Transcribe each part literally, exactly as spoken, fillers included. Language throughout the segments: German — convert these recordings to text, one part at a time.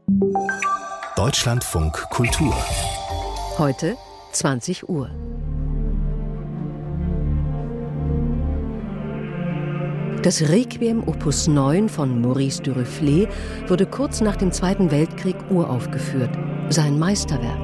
Deutschlandfunk Kultur. Heute zwanzig Uhr. Das Requiem Opus neun von Maurice Duruflé wurde kurz nach dem Zweiten Weltkrieg uraufgeführt. Sein Meisterwerk.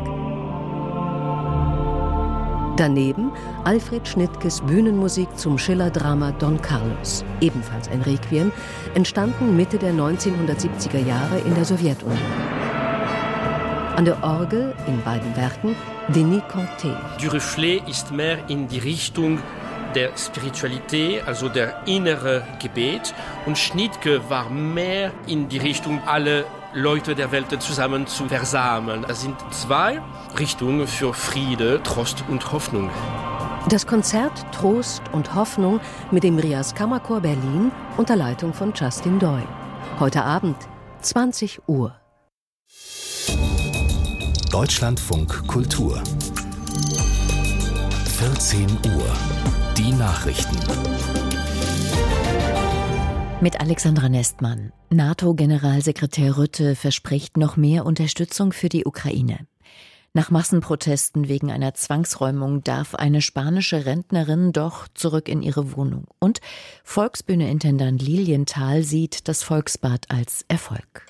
Daneben Alfred Schnittkes Bühnenmusik zum Schiller-Drama Don Carlos, ebenfalls ein Requiem, entstanden Mitte der neunzehnhundertsiebziger Jahre in der Sowjetunion. An der Orgel in beiden Werken Denis Conté. Duruflé ist mehr in die Richtung der Spiritualität, also der innere Gebet, und Schnittke war mehr in die Richtung, alle Leute der Welt zusammen zu versammeln. Es sind zwei Richtungen für Friede, Trost und Hoffnung. Das Konzert Trost und Hoffnung mit dem Rias Kammerchor Berlin unter Leitung von Justin Doyle. Heute Abend zwanzig Uhr. Deutschlandfunk Kultur. vierzehn Uhr. Die Nachrichten. Mit Alexandra Nestmann. NATO-Generalsekretär Rutte verspricht noch mehr Unterstützung für die Ukraine. Nach Massenprotesten wegen einer Zwangsräumung darf eine spanische Rentnerin doch zurück in ihre Wohnung. Und Volksbühne-Intendant Lilienthal sieht das Volksbad als Erfolg.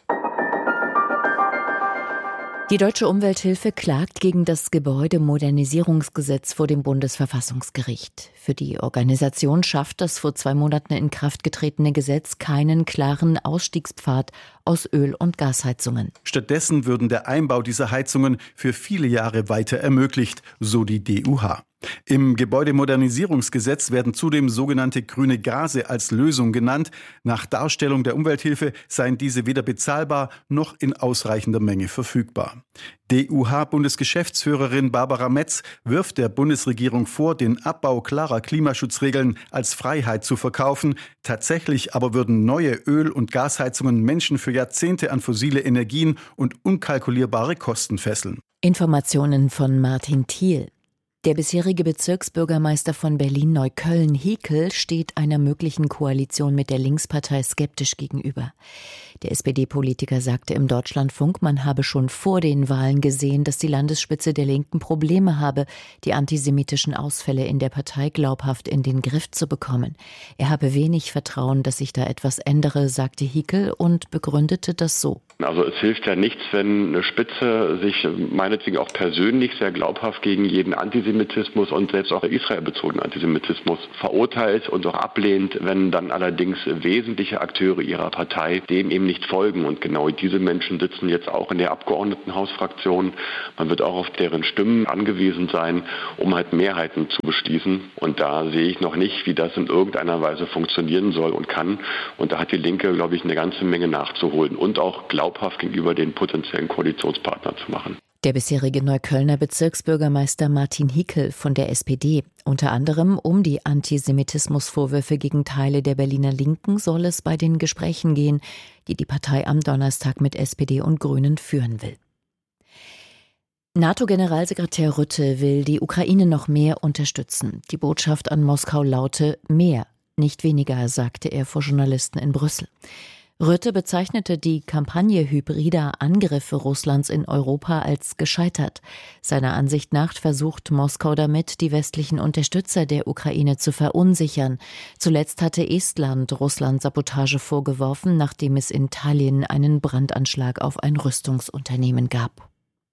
Die Deutsche Umwelthilfe klagt gegen das Gebäudemodernisierungsgesetz vor dem Bundesverfassungsgericht. Für die Organisation schafft das vor zwei Monaten in Kraft getretene Gesetz keinen klaren Ausstiegspfad aus Öl- und Gasheizungen. Stattdessen würden der Einbau dieser Heizungen für viele Jahre weiter ermöglicht, so die D U H. Im Gebäudemodernisierungsgesetz werden zudem sogenannte grüne Gase als Lösung genannt. Nach Darstellung der Umwelthilfe seien diese weder bezahlbar noch in ausreichender Menge verfügbar. D U H-Bundesgeschäftsführerin Barbara Metz wirft der Bundesregierung vor, den Abbau klarer Klimaschutzregeln als Freiheit zu verkaufen. Tatsächlich aber würden neue Öl- und Gasheizungen Menschen für Jahrzehnte an fossile Energien und unkalkulierbare Kosten fesseln. Informationen von Martin Thiel. Der bisherige Bezirksbürgermeister von Berlin-Neukölln, Hickel, steht einer möglichen Koalition mit der Linkspartei skeptisch gegenüber. Der S P D-Politiker sagte im Deutschlandfunk, man habe schon vor den Wahlen gesehen, dass die Landesspitze der Linken Probleme habe, die antisemitischen Ausfälle in der Partei glaubhaft in den Griff zu bekommen. Er habe wenig Vertrauen, dass sich da etwas ändere, sagte Hickel und begründete das so. Also es hilft ja nichts, wenn eine Spitze sich meinetwegen auch persönlich sehr glaubhaft gegen jeden Antisemitismus und selbst auch israelbezogenen Antisemitismus verurteilt und auch ablehnt, wenn dann allerdings wesentliche Akteure ihrer Partei dem eben nicht folgen. Und genau diese Menschen sitzen jetzt auch in der Abgeordnetenhausfraktion. Man wird auch auf deren Stimmen angewiesen sein, um halt Mehrheiten zu beschließen. Und da sehe ich noch nicht, wie das in irgendeiner Weise funktionieren soll und kann. Und da hat die Linke, glaube ich, eine ganze Menge nachzuholen und auch glaubhaft gegenüber den potenziellen Koalitionspartnern zu machen. Der bisherige Neuköllner Bezirksbürgermeister Martin Hickel von der S P D. Unter anderem um die Antisemitismusvorwürfe gegen Teile der Berliner Linken soll es bei den Gesprächen gehen, die die Partei am Donnerstag mit S P D und Grünen führen will. NATO-Generalsekretär Rutte will die Ukraine noch mehr unterstützen. Die Botschaft an Moskau laute mehr, nicht weniger, sagte er vor Journalisten in Brüssel. Rutte bezeichnete die Kampagne hybrider Angriffe Russlands in Europa als gescheitert. Seiner Ansicht nach versucht Moskau damit, die westlichen Unterstützer der Ukraine zu verunsichern. Zuletzt hatte Estland Russland Sabotage vorgeworfen, nachdem es in Tallinn einen Brandanschlag auf ein Rüstungsunternehmen gab.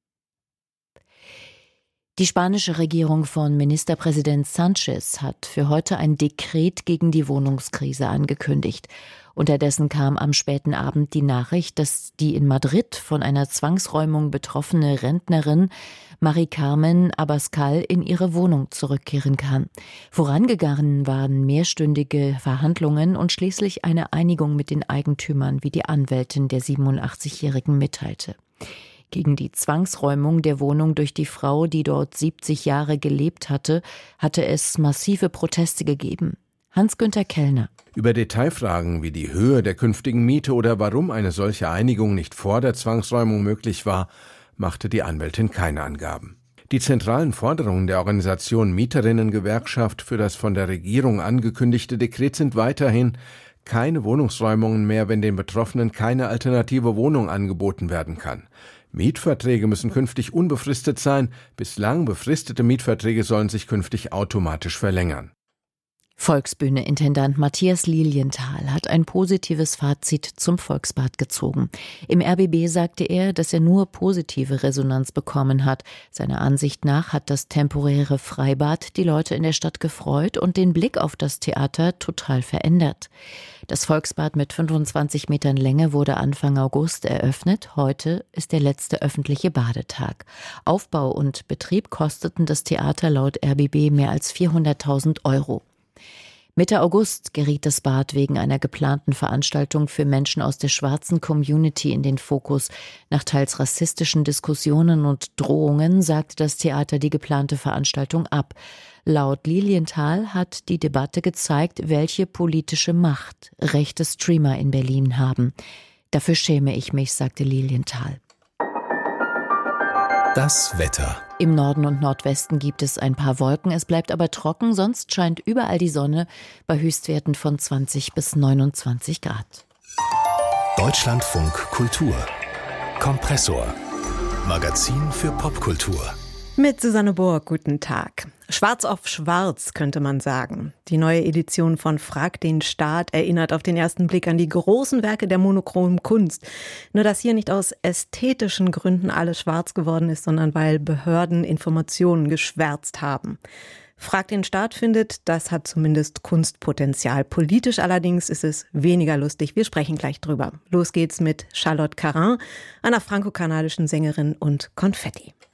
Die spanische Regierung von Ministerpräsident Sánchez hat für heute ein Dekret gegen die Wohnungskrise angekündigt. Unterdessen kam am späten Abend die Nachricht, dass die in Madrid von einer Zwangsräumung betroffene Rentnerin Mari Carmen Abascal in ihre Wohnung zurückkehren kann. Vorangegangen waren mehrstündige Verhandlungen und schließlich eine Einigung mit den Eigentümern, wie die Anwältin der siebenundachtzigjährigen mitteilte. Gegen die Zwangsräumung der Wohnung durch die Frau, die dort siebzig Jahre gelebt hatte, hatte es massive Proteste gegeben. Hans-Günther Kellner. Über Detailfragen wie die Höhe der künftigen Miete oder warum eine solche Einigung nicht vor der Zwangsräumung möglich war, machte die Anwältin keine Angaben. Die zentralen Forderungen der Organisation Mieterinnengewerkschaft für das von der Regierung angekündigte Dekret sind weiterhin keine Wohnungsräumungen mehr, wenn den Betroffenen keine alternative Wohnung angeboten werden kann. Mietverträge müssen künftig unbefristet sein. Bislang befristete Mietverträge sollen sich künftig automatisch verlängern. Volksbühne-Intendant Matthias Lilienthal hat ein positives Fazit zum Volksbad gezogen. Im R B B sagte er, dass er nur positive Resonanz bekommen hat. Seiner Ansicht nach hat das temporäre Freibad die Leute in der Stadt gefreut und den Blick auf das Theater total verändert. Das Volksbad mit fünfundzwanzig Metern Länge wurde Anfang August eröffnet. Heute ist der letzte öffentliche Badetag. Aufbau und Betrieb kosteten das Theater laut R B B mehr als vierhunderttausend Euro. Mitte August geriet das Bad wegen einer geplanten Veranstaltung für Menschen aus der schwarzen Community in den Fokus. Nach teils rassistischen Diskussionen und Drohungen sagte das Theater die geplante Veranstaltung ab. Laut Lilienthal hat die Debatte gezeigt, welche politische Macht rechte Streamer in Berlin haben. Dafür schäme ich mich, sagte Lilienthal. Das Wetter. Im Norden und Nordwesten gibt es ein paar Wolken, es bleibt aber trocken, sonst scheint überall die Sonne bei Höchstwerten von zwanzig bis neunundzwanzig Grad. Deutschlandfunk Kultur. Kompressor. Magazin für Popkultur. Mit Susanne Bohr, guten Tag. Schwarz auf schwarz, könnte man sagen. Die neue Edition von Frag den Staat erinnert auf den ersten Blick an die großen Werke der monochromen Kunst. Nur dass hier nicht aus ästhetischen Gründen alles schwarz geworden ist, sondern weil Behörden Informationen geschwärzt haben. Frag den Staat findet, das hat zumindest Kunstpotenzial. Politisch allerdings ist es weniger lustig. Wir sprechen gleich drüber. Los geht's mit Charlotte Carin, einer franko-kanadischen Sängerin und Konfetti.